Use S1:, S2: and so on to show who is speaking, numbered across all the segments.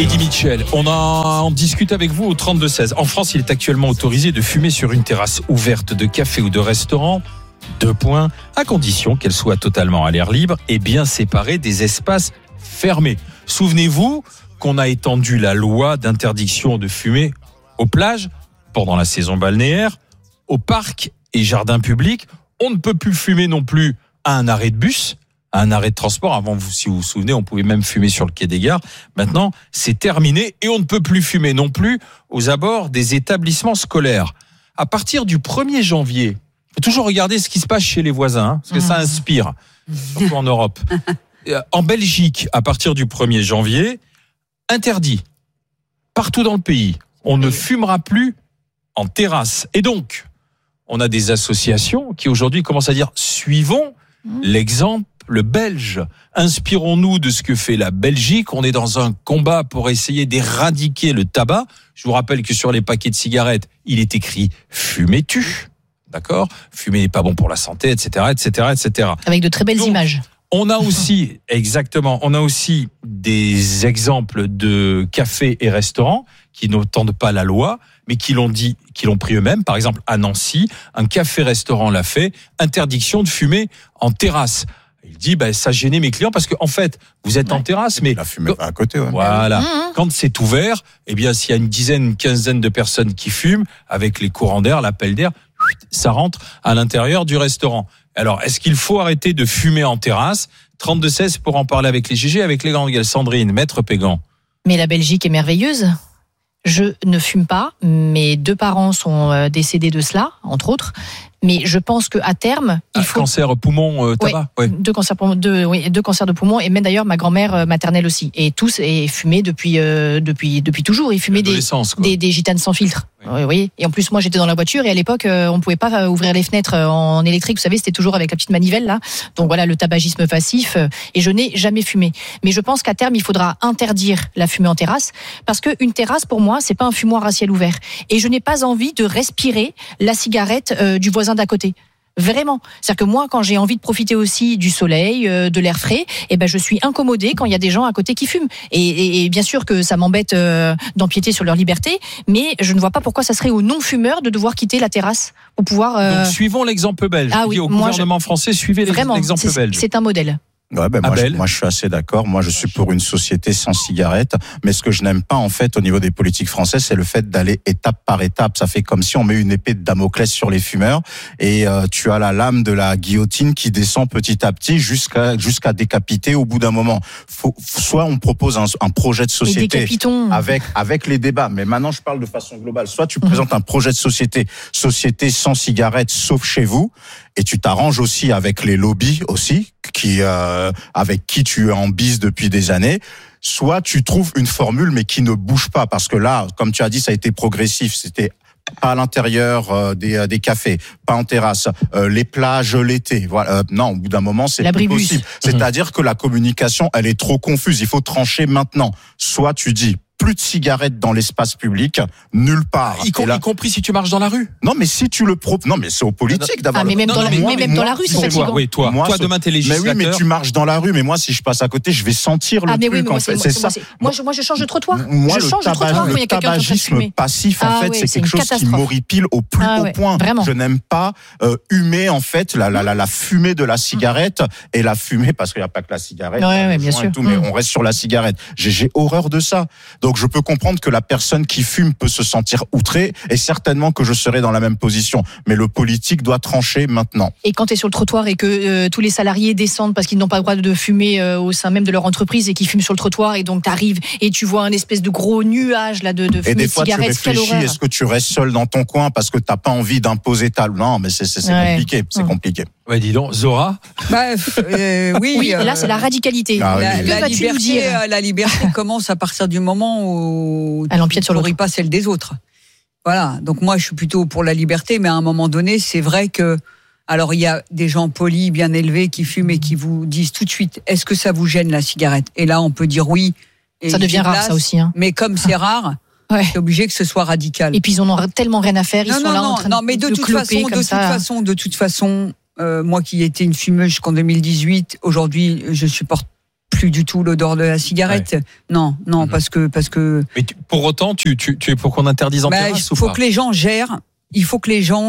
S1: Eddy Mitchell, on en discute avec vous au 32-16. En France, il est actuellement autorisé de fumer sur une terrasse ouverte de café ou de restaurant. 2 points, à condition qu'elle soit totalement à l'air libre et bien séparée des espaces fermés. Souvenez-vous qu'on a étendu la loi d'interdiction de fumer aux plages pendant la saison balnéaire, aux parcs et jardins publics. On ne peut plus fumer non plus à un arrêt de bus, à un arrêt de transport. Avant, si vous vous souvenez, on pouvait même fumer sur le quai des gares. Maintenant, c'est terminé et on ne peut plus fumer non plus aux abords des établissements scolaires. À partir du 1er janvier, il faut toujours regarder ce qui se passe chez les voisins, parce que ça inspire, surtout en Europe. En Belgique, à partir du 1er janvier, interdit partout dans le pays. On ne fumera plus en terrasse. Et donc, on a des associations qui aujourd'hui commencent à dire suivons l'exemple belge. Inspirons-nous de ce que fait la Belgique. On est dans un combat pour essayer d'éradiquer le tabac. Je vous rappelle que sur les paquets de cigarettes, il est écrit « Fumez-tu ». D'accord ? Fumer n'est pas bon pour la santé, etc., etc., etc.
S2: Avec de très belles images.
S1: On a aussi, exactement, on a aussi des exemples de cafés et restaurants qui n'entendent pas la loi, mais qui l'ont pris eux-mêmes. Par exemple, à Nancy, un café-restaurant l'a fait, interdiction de fumer en terrasse. Il dit, ça gênait mes clients parce que, en fait, vous êtes en terrasse, mais.
S3: La fumée à côté, ouais.
S1: Voilà. Quand c'est ouvert, eh bien, s'il y a une quinzaine de personnes qui fument, avec les courants d'air, l'appel d'air, ça rentre à l'intérieur du restaurant. Alors, est-ce qu'il faut arrêter de fumer en terrasse ? 32-16 pour en parler avec les GG, avec les grandes gueules. Sandrine, Maître Pégan.
S2: Mais la Belgique est merveilleuse. Je ne fume pas. Mes 2 parents sont décédés de cela, entre autres. Mais je pense qu'à terme, il faut...
S1: Cancer poumon, tabac.
S2: Ouais. 2 cancers de poumon, et même d'ailleurs ma grand-mère maternelle aussi. Et tous est fumé depuis toujours. Ils fumaient des gitanes sans filtre. Oui. Et en plus, moi, j'étais dans la voiture et à l'époque, on pouvait pas ouvrir les fenêtres en électrique. Vous savez, c'était toujours avec la petite manivelle là. Donc voilà, le tabagisme passif. Et je n'ai jamais fumé. Mais je pense qu'à terme, il faudra interdire la fumée en terrasse, parce que une terrasse, pour moi, c'est pas un fumoir à ciel ouvert. Et je n'ai pas envie de respirer la cigarette du voisin d'à côté. Vraiment. C'est-à-dire que moi, quand j'ai envie de profiter aussi du soleil, de l'air frais, je suis incommodée quand il y a des gens à côté qui fument. Et bien sûr que ça m'embête d'empiéter sur leur liberté, mais je ne vois pas pourquoi ça serait aux non-fumeurs de devoir quitter la terrasse pour pouvoir...
S1: Donc, suivons l'exemple belge.
S2: Ah oui,
S1: au gouvernement français, suivez l'exemple belge.
S2: C'est un modèle.
S3: Ouais, moi je suis assez d'accord. Moi je suis pour une société sans cigarettes, mais ce que je n'aime pas en fait au niveau des politiques françaises, c'est le fait d'aller étape par étape. Ça fait comme si on met une épée de Damoclès sur les fumeurs et tu as la lame de la guillotine qui descend petit à petit jusqu'à décapiter au bout d'un moment. Soit on propose un projet de société avec les débats, mais maintenant je parle de façon globale. Soit tu présentes un projet de société sans cigarettes sauf chez vous, et tu t'arranges aussi avec les lobbies aussi avec qui tu es en bise depuis des années. Soit tu trouves une formule mais qui ne bouge pas, parce que là, comme tu as dit, ça a été progressif. C'était pas à l'intérieur des cafés, pas en terrasse, les plages l'été. Voilà. Non, au bout d'un moment, c'est plus possible. C'est-à-dire que la communication, elle est trop confuse. Il faut trancher maintenant. Soit tu dis plus de cigarettes dans l'espace public, nulle part.
S1: Y compris si tu marches dans la rue.
S3: Non, mais si tu le proposes... Non, mais c'est aux politiques d'avoir...
S2: mais même dans la rue, c'est fatigant.
S1: Oui, toi, demain, t'es législateur.
S3: Mais oui, mais tu marches dans la rue, mais moi, si je passe à côté, je vais sentir le truc, en fait. C'est ça.
S2: Moi, je change de trottoir.
S3: Moi, le tabagisme passif, en fait, c'est quelque chose qui m'horripile au plus haut point. Je n'aime pas humer, en fait, la fumée de la cigarette et la fumée, parce qu'il n'y a pas que la cigarette.
S2: Oui, bien sûr.
S3: Mais on reste sur la cigarette. J'ai horreur de ça. Donc je peux comprendre que la personne qui fume peut se sentir outrée, et certainement que je serai dans la même position. Mais le politique doit trancher maintenant. Et
S2: quand tu es sur le trottoir et que tous les salariés descendent parce qu'ils n'ont pas le droit de fumer au sein même de leur entreprise et qu'ils fument sur le trottoir, et donc tu arrives et tu vois un espèce de gros nuage là de fumée de cigarette.
S3: Et des fois tu réfléchis, est-ce que tu restes seul dans ton coin parce que tu n'as pas envie d'imposer ta... Non, mais c'est compliqué, c'est compliqué.
S1: Ouais, dis donc, Zora.
S2: Oui, là c'est la radicalité.
S4: La liberté commence à partir du moment où
S2: elle empiète sur
S4: pas celle des autres. Voilà. Donc moi je suis plutôt pour la liberté, mais à un moment donné, c'est vrai que alors il y a des gens polis, bien élevés qui fument et qui vous disent tout de suite, est-ce que ça vous gêne la cigarette ? Et là on peut dire oui.
S2: Ça devient rare ça aussi.
S4: Mais comme c'est rare. Ouais. C'est obligé que ce soit radical.
S2: Et puis ils en ont tellement rien à faire. Ils sont là en train
S4: de toute façon, moi qui étais une fumeuse jusqu'en 2018, aujourd'hui je supporte plus plus du tout l'odeur de la cigarette. Ouais. Non, parce que.
S1: Mais pour autant, tu es pour qu'on interdise en terrasse ou pas ?
S4: Il faut que les gens gèrent. Il faut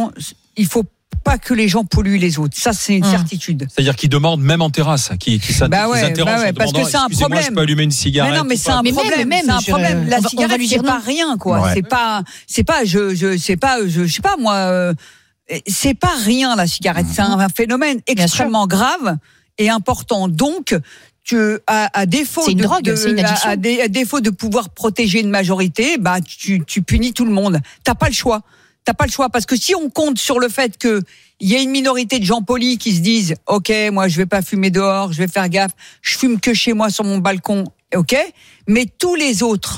S4: pas que les gens polluent les autres. Ça, c'est une certitude.
S1: C'est-à-dire qu'ils demandent même en terrasse, qu'ils s'interrogent en
S4: parce que c'est un problème.
S1: Je peux allumer une cigarette.
S4: Mais non, mais c'est un problème. C'est un problème. La cigarette, c'est pas rien, quoi. Ouais. C'est pas, je sais pas, moi, c'est pas rien, la cigarette. C'est un phénomène extrêmement grave et important. Donc, à défaut
S2: c'est une drogue, c'est une addiction.
S4: À défaut de pouvoir protéger une majorité, tu punis tout le monde. T'as pas le choix. Parce que si on compte sur le fait que il y a une minorité de gens polis qui se disent OK, moi je vais pas fumer dehors, je vais faire gaffe, je fume que chez moi sur mon balcon, OK, mais tous les autres,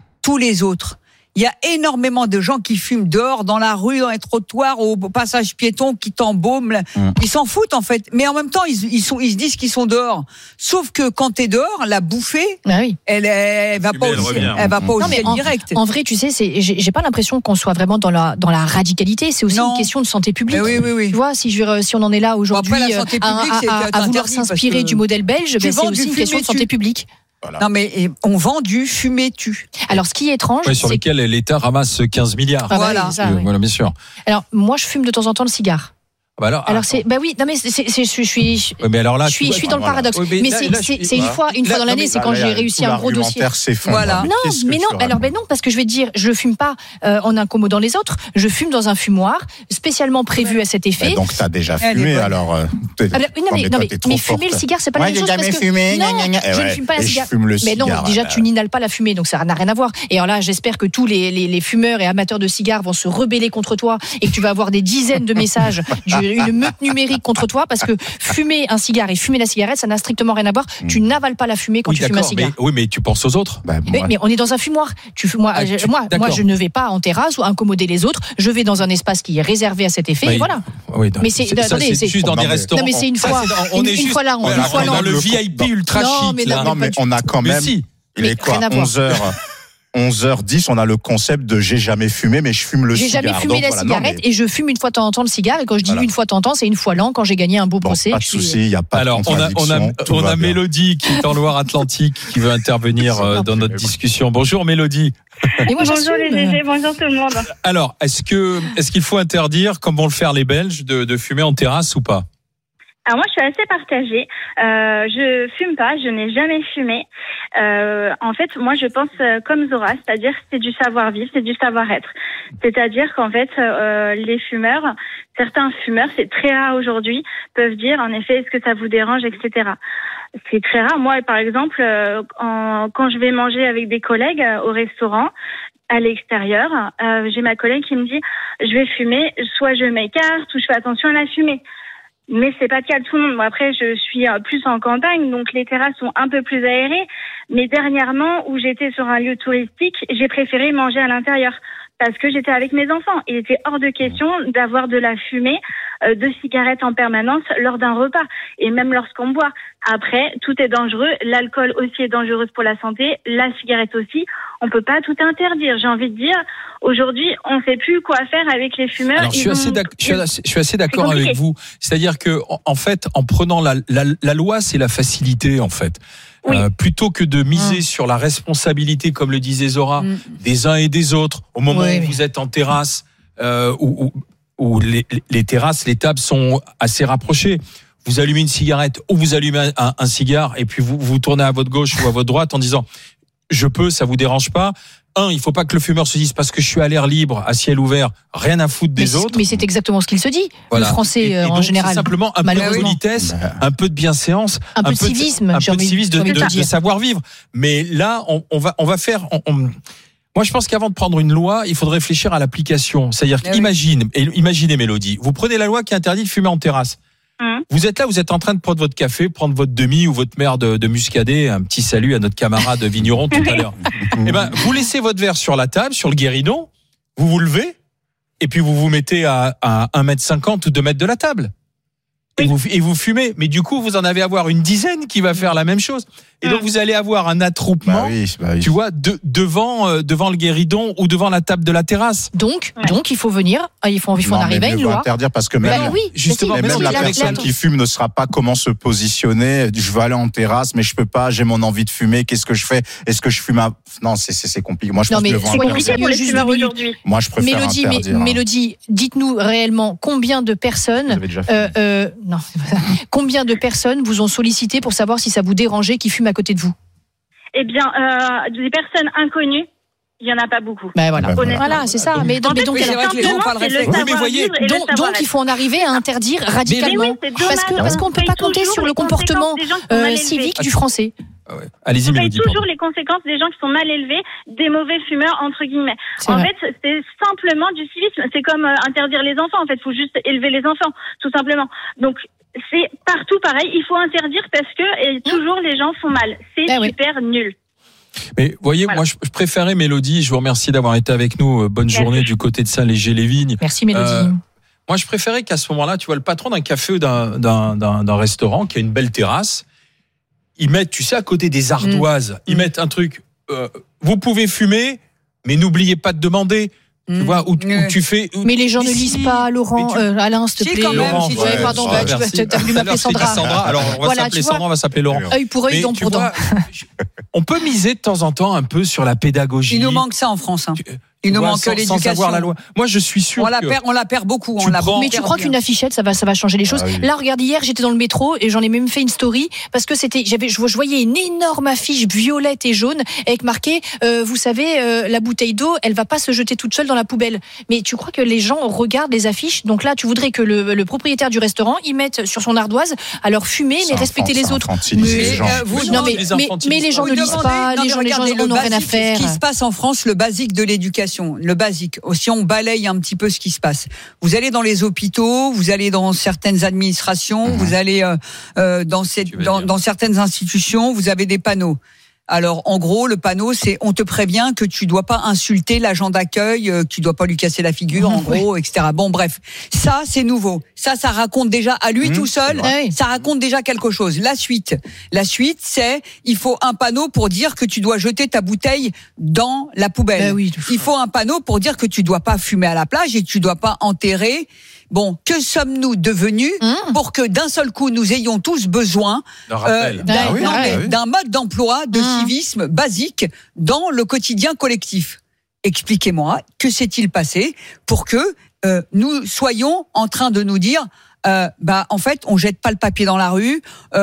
S4: il y a énormément de gens qui fument dehors, dans la rue, dans les trottoirs, au passage piéton, qui t'embaument. Ils s'en foutent, en fait. Mais en même temps, ils se disent qu'ils sont dehors. Sauf que quand t'es dehors, la bouffée, elle va pas aussi être directe.
S2: En vrai, tu sais, j'ai pas l'impression qu'on soit vraiment dans la radicalité. C'est aussi une question de santé publique.
S4: Oui.
S2: Tu vois, si on en est là aujourd'hui à vouloir s'inspirer du modèle belge, c'est aussi une question de santé publique.
S4: Voilà. Non mais on vend du fumer-tu.
S2: Alors ce qui est étrange,
S1: sur lequel l'État ramasse 15 milliards.
S2: Voilà,
S1: voilà, bien sûr.
S2: Alors moi je fume de temps en temps le cigare. Alors c'est je suis dans le paradoxe. Oui, mais c'est une fois dans l'année, c'est quand j'ai réussi un gros dossier.
S4: Voilà.
S2: Non, parce que je vais te dire, je fume pas en incommodant les autres, je fume dans un fumoir spécialement prévu à cet effet.
S3: Donc t'as déjà fumé alors.
S2: Mais fumer le cigare, c'est pas la même chose parce que je ne fume pas un cigare. Mais non, déjà tu n'inhales pas la fumée, donc ça n'a rien à voir. Et alors là, j'espère que tous les fumeurs et amateurs de cigares vont se rebeller contre toi et que tu vas avoir des dizaines de messages une meute numérique contre toi parce que fumer un cigare et fumer la cigarette, ça n'a strictement rien à voir. Tu n'avales pas la fumée quand tu fumes un cigare.
S1: Mais tu penses aux autres.
S2: Mais on est dans un fumoir. Moi, je ne vais pas en terrasse ou incommoder les autres. Je vais dans un espace qui est réservé à cet effet. Et voilà.
S1: Mais c'est juste dans des restaurants.
S2: Non, mais c'est une fois. Une fois là,
S1: dans le VIP ultra chic.
S3: Non, mais on a quand même. Il est quoi 11h10, on a le concept de j'ai jamais fumé, mais je fume le cigare.
S2: J'ai jamais fumé la cigarette et je fume une fois de temps en temps le cigare. Et quand je dis une fois de temps en temps, c'est une fois l'an quand j'ai gagné un beau procès.
S3: Pas de souci, il n'y a pas de contradiction.
S1: Alors, on a Mélodie qui est en Loire-Atlantique qui veut intervenir dans notre discussion. Bonjour Mélodie.
S5: Bonjour les GG, bonjour tout le monde.
S1: Alors, est-ce qu'il faut interdire, comme vont le faire les Belges, de fumer en terrasse ou pas ?
S5: Alors moi, je suis assez partagée. Je fume pas, je n'ai jamais fumé. En fait, moi, je pense comme Zora, c'est-à-dire que c'est du savoir-vivre, c'est du savoir-être. C'est-à-dire qu'en fait, les fumeurs, certains fumeurs, c'est très rare aujourd'hui, peuvent dire, en effet, est-ce que ça vous dérange, etc. C'est très rare. Moi, par exemple, quand je vais manger avec des collègues au restaurant, à l'extérieur, j'ai ma collègue qui me dit, je vais fumer, soit je m'écarte ou je fais attention à la fumée. Mais c'est pas le cas de tout le monde. Moi, après, je suis plus en campagne, donc les terrasses sont un peu plus aérées. Mais dernièrement, où j'étais sur un lieu touristique, j'ai préféré manger à l'intérieur parce que j'étais avec mes enfants. Il était hors de question d'avoir de la fumée, de cigarettes en permanence lors d'un repas et même lorsqu'on boit. Après, tout est dangereux. L'alcool aussi est dangereux pour la santé. La cigarette aussi. On peut pas tout interdire. J'ai envie de dire, aujourd'hui, on sait plus quoi faire avec les fumeurs.
S1: Alors, je suis assez d'accord avec vous. C'est-à-dire que, en fait, en prenant la loi, c'est la facilité, en fait. Oui. Plutôt que de miser sur la responsabilité, comme le disait Zora, des uns et des autres, au moment où vous êtes en terrasse, où les terrasses, les tables sont assez rapprochées. Vous allumez une cigarette ou vous allumez un cigare et puis vous tournez à votre gauche ou à votre droite en disant je peux, ça vous dérange pas. Il faut pas que le fumeur se dise parce que je suis à l'air libre, à ciel ouvert, rien à foutre des autres.
S2: Mais c'est exactement ce qu'il se dit, voilà. Le Français en général.
S1: C'est simplement un peu de politesse, un peu de bienséance,
S2: un peu de civisme,
S1: de savoir-vivre. Mais là, on va faire... Moi, je pense qu'avant de prendre une loi, il faut réfléchir à l'application. C'est-à-dire imaginez Mélodie, vous prenez la loi qui interdit de fumer en terrasse. Vous êtes là, vous êtes en train de prendre votre café, prendre votre demi ou votre mère de muscadet. Un petit salut à notre camarade vigneron tout à l'heure. Eh ben, vous laissez votre verre sur la table, sur le guéridon, vous vous levez, et puis vous vous mettez à 1,50 m ou 2 mètres de la table. et vous fumez. Mais du coup, vous en avez avoir une dizaine qui va faire la même chose. Et donc, vous allez avoir un attroupement, tu vois, devant le guéridon ou devant la table de la terrasse.
S2: Donc, il faut venir, il faut en arriver à une loi.
S3: Interdire parce que même la personne qui fume ne saura pas comment se positionner. Je veux aller en terrasse, mais je peux pas. J'ai mon envie de fumer. Qu'est-ce que je fais? Est-ce que je fume Non, c'est compliqué. Moi, je pense que
S5: c'est compliqué pour les fumeurs aujourd'hui.
S3: Moi, je préfère interdire.
S2: Mélodie, dites-nous réellement combien de personnes, combien de personnes vous ont sollicité pour savoir si ça vous dérangeait qu'ils fument à côté de vous?
S5: Eh bien, des personnes inconnues, il y en a pas beaucoup.
S2: Voilà, c'est ça. Mais donc, il faut en arriver à interdire radicalement, parce qu'on ne peut pas compter sur le comportement civique du Français.
S1: Allez-y, Mélodie.
S5: On paye toujours les conséquences des gens qui sont mal élevés, des mauvais fumeurs, entre guillemets. Fait, c'est simplement du civisme. C'est comme interdire les enfants. En fait, il faut juste élever les enfants, tout simplement. Donc, c'est partout pareil. Il faut interdire parce que toujours les gens font mal. C'est super nul.
S1: Mais voyez, moi, je préférais Mélodie. Je vous remercie d'avoir été avec nous. Bonne journée du côté de Saint-Léger-les-Vignes.
S2: Merci, Mélodie.
S1: Moi, je préférais qu'à ce moment-là, tu vois, le patron d'un café ou d'un restaurant qui a une belle terrasse, ils mettent, tu sais, à côté des ardoises, ils mettent un truc. Vous pouvez fumer, mais n'oubliez pas de demander. Tu vois, où tu fais.
S2: Mais les gens ne lisent pas, Laurent, Alain, s'il te plaît.
S1: Laurent,
S2: pardon, t'as voulu m'appeler Sandra.
S1: Alors, on va s'appeler Sandra, on va s'appeler Laurent.
S2: Œil pour œil, dent pour dent.
S1: On peut miser de temps en temps un peu sur la pédagogie.
S4: Il nous manque ça en France. Il nous manque l'éducation.
S1: Sans savoir la loi. Moi, je suis sûr
S4: on la perd beaucoup.
S2: Mais tu crois qu'une affichette, ça va changer les choses? Là, regarde, hier, j'étais dans le métro et j'en ai même fait une story parce que je voyais une énorme affiche violette et jaune avec marqué, vous savez, la bouteille d'eau, elle va pas se jeter toute seule dans la poubelle. Mais tu crois que les gens regardent les affiches? Donc là, tu voudrais que le propriétaire du restaurant, il mette sur son ardoise, alors fumer, mais respecter les autres. Mais les gens ne lisent pas, les gens n'ont rien à faire.
S4: Ce qui se passe en France, le basique de l'éducation, le basique. Si on balaye un petit peu ce qui se passe. Vous allez dans les hôpitaux, vous allez dans certaines administrations, vous allez dans certaines institutions, vous avez des panneaux. Alors, en gros, le panneau, c'est on te prévient que tu dois pas insulter l'agent d'accueil, tu dois pas lui casser la figure, en gros, etc. Bon, bref, ça, c'est nouveau. Ça raconte déjà à lui tout seul, ça raconte déjà quelque chose. La suite, c'est il faut un panneau pour dire que tu dois jeter ta bouteille dans la poubelle. Il faut un panneau pour dire que tu dois pas fumer à la plage et que tu dois pas enterrer. Bon, que sommes-nous devenus pour que d'un seul coup nous ayons tous besoin d'un mode d'emploi, de civisme basique dans le quotidien collectif? Expliquez-moi, que s'est-il passé pour que nous soyons en train de nous dire en fait, on jette pas le papier dans la rue,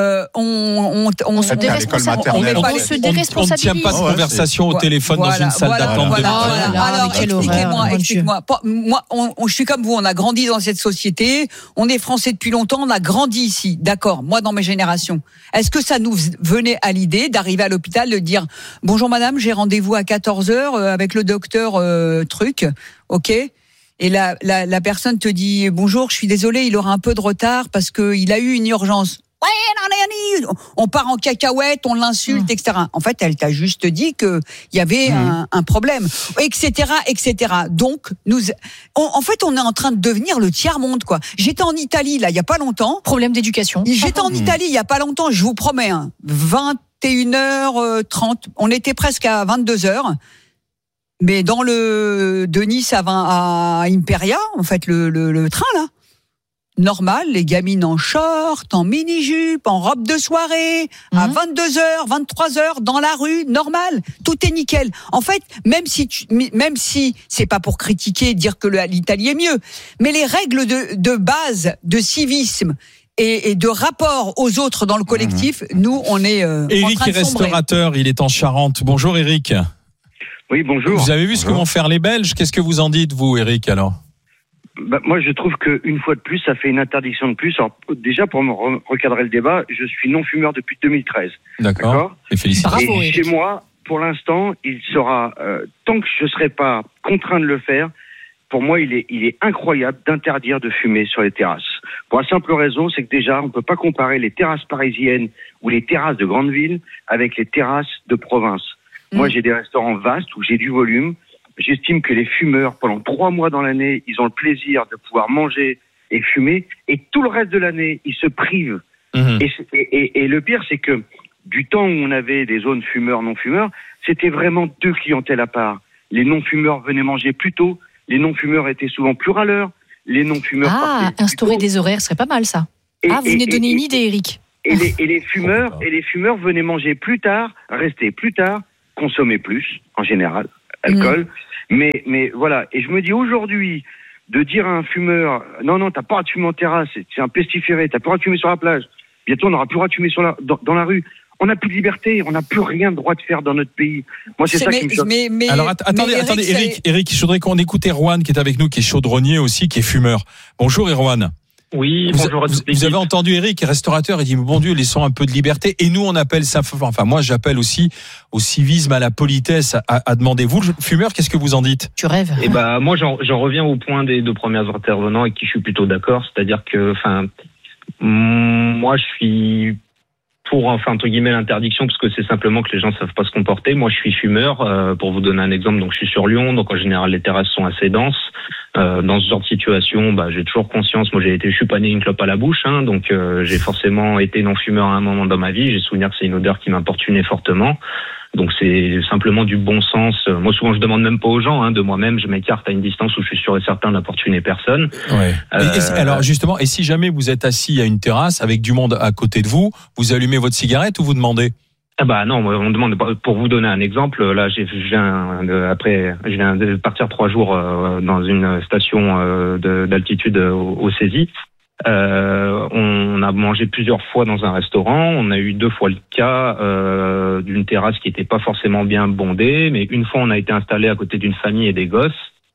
S4: on se déresponsabilise.
S1: On ne tient pas de conversation au téléphone dans une salle d'attente.
S4: Alors, expliquez-moi. Moi, je suis comme vous, on a grandi dans cette société, on est français depuis longtemps, on a grandi ici. D'accord, moi dans mes générations. Est-ce que ça nous venait à l'idée d'arriver à l'hôpital, de dire « Bonjour madame, j'ai rendez-vous à 14h avec le docteur truc, ok ?» Et la personne te dit bonjour, je suis désolé, il aura un peu de retard parce que il a eu une urgence. Ouais, on part en cacahuète, on l'insulte, etc. En fait, elle t'a juste dit que il y avait un problème, etc., etc. Donc en fait, on est en train de devenir le tiers monde, quoi. J'étais en Italie là, il y a pas longtemps.
S2: Problème d'éducation.
S4: J'étais en Italie il y a pas longtemps. Je vous promets, 21h30. On était presque à 22h. Mais dans de Nice à Imperia, en fait, le train, là, normal, les gamines en short, en mini-jupe, en robe de soirée, à 22h, 23h, dans la rue, normal. Tout est nickel. En fait, même si c'est pas pour critiquer, dire que l'Italie est mieux, mais les règles de base, de civisme, et de rapport aux autres dans le collectif, nous, on est
S1: Éric est restaurateur, il est en Charente. Bonjour Éric.
S6: Oui, bonjour.
S1: Vous avez vu ce que vont faire les Belges? Qu'est-ce que vous en dites, vous, Éric, alors?
S6: Moi, je trouve qu'une fois de plus, ça fait une interdiction de plus. Alors, déjà, pour me recadrer le débat, je suis non-fumeur depuis 2013.
S1: D'accord. Et félicitations.
S6: Et chez moi, pour l'instant, il sera, tant que je ne serai pas contraint de le faire, pour moi, il est incroyable d'interdire de fumer sur les terrasses. Pour la simple raison, c'est que déjà, on ne peut pas comparer les terrasses parisiennes ou les terrasses de grandes villes avec les terrasses de province. Moi, j'ai des restaurants vastes où j'ai du volume. J'estime que les fumeurs, pendant 3 mois dans l'année, ils ont le plaisir de pouvoir manger et fumer, et tout le reste de l'année, ils se privent. Et le pire, c'est que du temps où on avait des zones fumeurs, non-fumeurs, c'était vraiment deux clientèles à part. Les non-fumeurs venaient manger plus tôt, les non-fumeurs étaient souvent plus râleurs, les non-fumeurs partaient
S2: instaurer des horaires, ce serait pas mal ça. Vous venez de donner une idée, Eric.
S6: Et les fumeurs venaient manger plus tard, rester plus tard, consommer plus, en général, alcool. Mais voilà, et je me dis aujourd'hui, de dire à un fumeur, non, t'as pas le droit de fumer en terrasse, c'est un pestiféré, t'as pas le droit de fumer sur la plage, bientôt on n'aura plus le droit de fumer dans la rue. On n'a plus de liberté, on n'a plus rien de droit de faire dans notre pays. Moi, c'est ça qui me choque.
S1: Alors, attendez, Eric, je voudrais qu'on écoute Erwan qui est avec nous, qui est chaudronnier aussi, qui est fumeur. Bonjour, Erwan.
S7: Oui, bonjour à tous.
S1: Vous avez entendu Eric, restaurateur, il dit, bon Dieu, laissons un peu de liberté. Et nous, on appelle ça, enfin, moi, j'appelle aussi au civisme, à la politesse, à demander. Vous, le fumeur, qu'est-ce que vous en dites?
S2: Tu rêves.
S7: Eh ben, moi, j'en reviens au point des deux premiers intervenants avec qui je suis plutôt d'accord. C'est-à-dire que, moi, je suis pour, entre guillemets, l'interdiction, parce que c'est simplement que les gens savent pas se comporter. Moi, je suis fumeur, pour vous donner un exemple, donc je suis sur Lyon, donc en général, les terrasses sont assez denses. Dans ce genre de situation, j'ai toujours conscience, moi je suis pas né une clope à la bouche, donc j'ai forcément été non-fumeur à un moment dans ma vie. J'ai souvenir que c'est une odeur qui m'importunait fortement. Donc c'est simplement du bon sens. Moi souvent je demande même pas aux gens, de moi-même je m'écarte à une distance où je suis sûr et certain d'importuner personne.
S1: Ouais. Alors justement, et si jamais vous êtes assis à une terrasse avec du monde à côté de vous, vous allumez votre cigarette ou vous demandez?
S7: Non, on demande. Pour vous donner un exemple, là, je viens de partir 3 jours dans une station d'altitude au Césis. On a mangé plusieurs fois dans un restaurant. On a eu 2 fois le cas d'une terrasse qui était pas forcément bien bondée, mais une fois on a été installé à côté d'une famille et des gosses.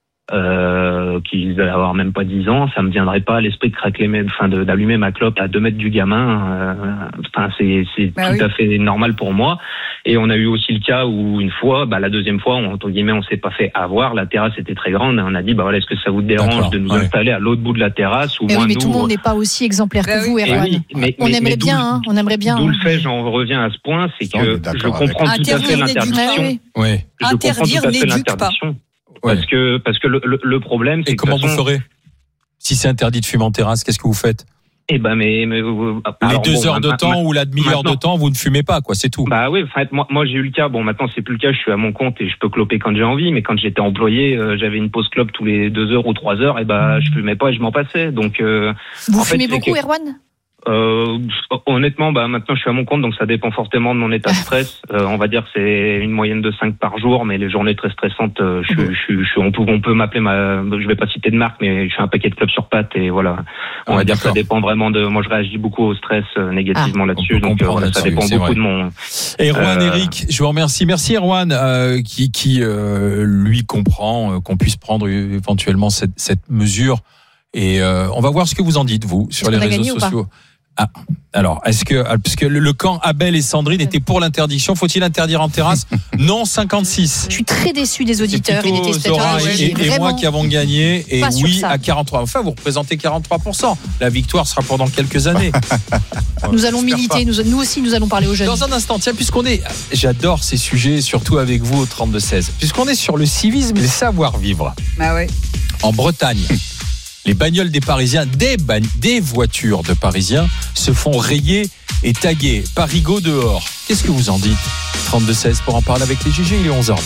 S7: Qui allaient avoir même pas 10 ans, ça me viendrait pas à l'esprit de d'allumer ma clope à 2 mètres du gamin. C'est tout à fait normal pour moi. Et on a eu aussi le cas où une fois, la deuxième fois, entre guillemets, on s'est pas fait avoir. La terrasse était très grande. Et on a dit, est-ce que ça vous dérange de nous installer à l'autre bout de la terrasse ou moins
S2: mais tout le monde n'est pas aussi exemplaire que vous, Erwan. On aimerait bien.
S7: D'où le fait, j'en reviens à ce point, c'est que je comprends tout à fait l'interdiction. Je comprends tout à fait l'interdiction. Parce que le problème, c'est
S1: que comment vous ferez si c'est interdit de fumer en terrasse? Qu'est-ce que vous faites?
S7: Les 2
S1: heures de temps ou la demi-heure de temps, vous ne fumez pas, c'est tout.
S7: Oui, moi j'ai eu le cas. Bon, maintenant c'est plus le cas. Je suis à mon compte et je peux cloper quand j'ai envie. Mais quand j'étais employé, j'avais une pause clope tous les 2 heures ou 3 heures. Je fumais pas et je m'en passais. Donc
S2: vous fumez beaucoup, Erwan?
S7: Honnêtement, maintenant je suis à mon compte, donc ça dépend fortement de mon état de stress. On va dire que c'est une moyenne de 5 par jour, mais les journées très stressantes, on peut m'appeler je vais pas citer de marque, mais je suis un paquet de clopes sur pattes et voilà. On va dire que ça dépend vraiment moi je réagis beaucoup au stress négativement là-dessus, donc ça dépend beaucoup de mon.
S1: Erwan, Eric, je vous remercie. Merci Erwan, qui lui comprend qu'on puisse prendre éventuellement cette mesure. Et on va voir ce que vous en dites, vous, sur les réseaux sociaux. Alors, puisque le camp Abel et Sandrine était pour l'interdiction, faut-il interdire en terrasse? Non, 56.
S2: Je suis très déçu des auditeurs et des
S1: téléspectateurs. Et moi qui avons gagné, et oui à 43. Enfin, vous représentez 43%. La victoire sera pendant quelques années.
S2: Nous allons militer, nous aussi, nous allons parler aux jeunes.
S1: Dans un instant, j'adore ces sujets, surtout avec vous au 32-16. Puisqu'on est sur le civisme et le savoir-vivre. En Bretagne. Les bagnoles des Parisiens, des voitures de Parisiens se font rayer et taguer. Parigo dehors. Qu'est-ce que vous en dites? 32-16 pour en parler avec les GG, il est 11h20.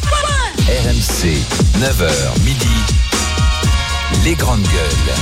S8: RMC, 9h, midi. Les grandes gueules.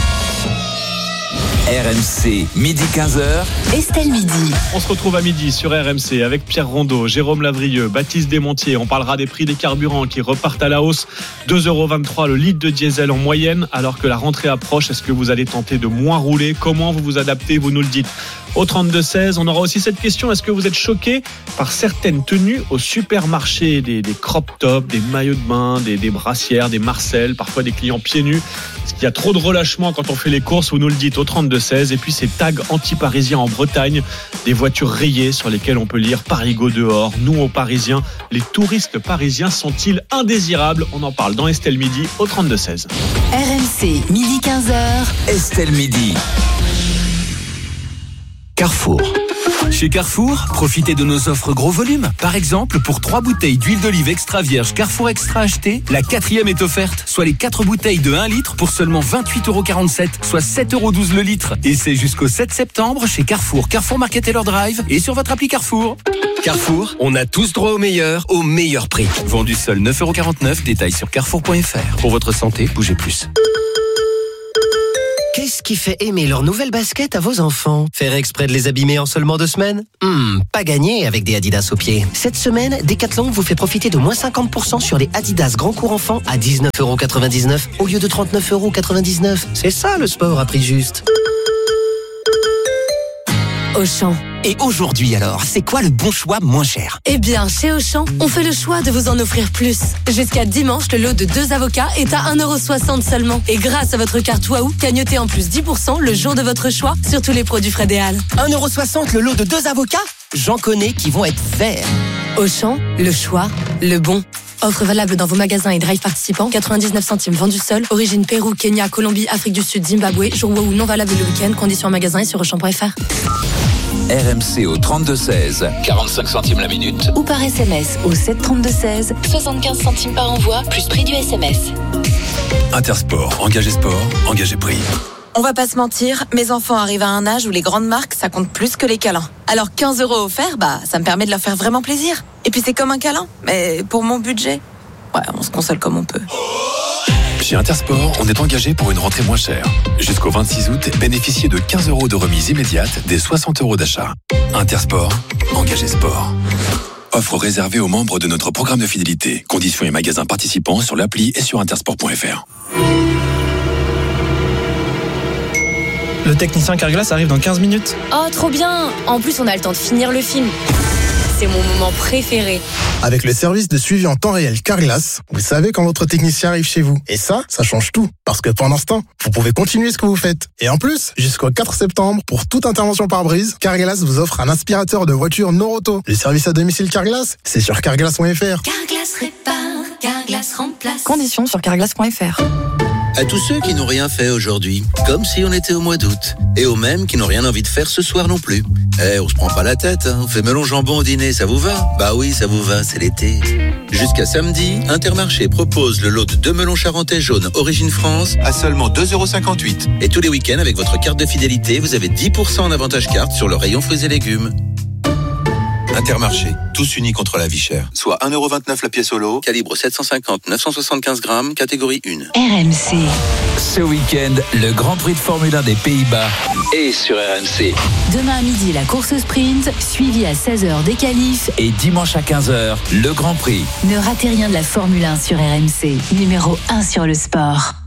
S8: RMC, midi 15h.
S9: Estelle Midi.
S10: On se retrouve à midi sur RMC avec Pierre Rondeau, Jérôme Lavrieux, Baptiste Desmontiers. On parlera des prix des carburants qui repartent à la hausse. 2,23 € le litre de diesel en moyenne alors que la rentrée approche. Est-ce que vous allez tenter de moins rouler? Comment vous vous adaptez? Vous nous le dites. Au 32-16, on aura aussi cette question. Est-ce que vous êtes choqué par certaines tenues au supermarché? Des crop tops, des maillots de bain, des brassières, des marcelles, parfois des clients pieds nus. Est-ce qu'il y a trop de relâchement quand on fait les courses? Vous nous le dites au 32-16. Et puis ces tags anti-parisiens en Bretagne, des voitures rayées sur lesquelles on peut lire Parigo dehors. Nous aux Parisiens, les touristes parisiens sont-ils indésirables? On en parle dans Estelle Midi au 32-16.
S9: RMC, midi 15h.
S8: Estelle Midi. Carrefour.
S11: Chez Carrefour, profitez de nos offres gros volume. Par exemple, pour 3 bouteilles d'huile d'olive extra vierge Carrefour Extra achetées, la 4e est offerte, soit les 4 bouteilles de 1 litre pour seulement 28,47 €, soit 7,12 € le litre. Et c'est jusqu'au 7 septembre chez Carrefour, Carrefour Market Taylor Drive et sur votre appli Carrefour. Carrefour, on a tous droit au meilleur prix. Vendu seul 9,49 €, détail sur carrefour.fr. Pour votre santé, bougez plus.
S12: Qu'est-ce qui fait aimer leurs nouvelles baskets à vos enfants? Faire exprès de les abîmer en seulement 2 semaines? Pas gagné avec des Adidas aux pieds. Cette semaine, Decathlon vous fait profiter de moins 50% sur les Adidas Grand Cours Enfants à 19,99 € au lieu de 39,99 €. C'est ça le sport à prix juste.
S13: Auchan.
S12: Et aujourd'hui alors, c'est quoi le bon choix moins cher?
S13: Eh bien, chez Auchan, on fait le choix de vous en offrir plus. Jusqu'à dimanche, le lot de 2 avocats est à 1,60 € seulement. Et grâce à votre carte Waouh, cagnotez en plus 10% le jour de votre choix sur tous les produits Fred et Al.
S12: 1,60 € le lot de 2 avocats? J'en connais qui vont être verts.
S13: Auchan, le choix, le bon. Offre valable dans vos magasins et drive participants. 99 centimes vendu seul. Origine Pérou, Kenya, Colombie, Afrique du Sud, Zimbabwe. Jour Waouh non valable le week-end. Conditions en magasin et sur Auchan.fr.
S8: RMC au 32-16, 45 centimes la minute.
S9: Ou par SMS au 732-16, 75 centimes par envoi, plus prix du SMS.
S14: Intersport, engagé sport, engagé prix.
S15: On va pas se mentir, mes enfants arrivent à un âge où les grandes marques, ça compte plus que les câlins. Alors 15 € offerts, ça me permet de leur faire vraiment plaisir. Et puis c'est comme un câlin, mais pour mon budget, ouais, on se console comme on peut.
S14: Chez Intersport, on est engagé pour une rentrée moins chère. Jusqu'au 26 août, bénéficiez de 15 € de remise immédiate des 60 € d'achat. Intersport, engagé sport. Offre réservée aux membres de notre programme de fidélité. Conditions et magasins participants sur l'appli et sur intersport.fr.
S16: Le technicien Carglass arrive dans 15 minutes.
S13: Oh, trop bien! En plus, on a le temps de finir le film. C'est mon moment préféré.
S17: Avec le service de suivi en temps réel Carglass, vous savez quand votre technicien arrive chez vous. Et ça change tout. Parce que pendant ce temps, vous pouvez continuer ce que vous faites. Et en plus, jusqu'au 4 septembre, pour toute intervention par brise, Carglass vous offre un aspirateur de voiture Noroto. Le service à domicile Carglass, c'est sur carglass.fr.
S9: Carglass répare, Carglass remplace.
S2: Conditions sur carglass.fr.
S18: À tous ceux qui n'ont rien fait aujourd'hui, comme si on était au mois d'août. Et aux mêmes qui n'ont rien envie de faire ce soir non plus. On se prend pas la tête, hein. On fait melon jambon au dîner, ça vous va? Bah oui, ça vous va, c'est l'été. Jusqu'à samedi, Intermarché propose le lot de 2 melons charentais jaunes origine France à seulement 2,58 €. Et tous les week-ends, avec votre carte de fidélité, vous avez 10% en avantage carte sur le rayon fruits et légumes. Intermarché, tous unis contre la vie chère. Soit 1,29 € la pièce au lot, calibre 750-975 grammes, catégorie 1.
S9: RMC.
S8: Ce week-end, le Grand Prix de Formule 1 des Pays-Bas est sur RMC.
S9: Demain à midi, la course sprint, suivie à 16h des qualifs.
S8: Et dimanche à 15h, le Grand Prix.
S9: Ne ratez rien de la Formule 1 sur RMC, numéro 1 sur le sport.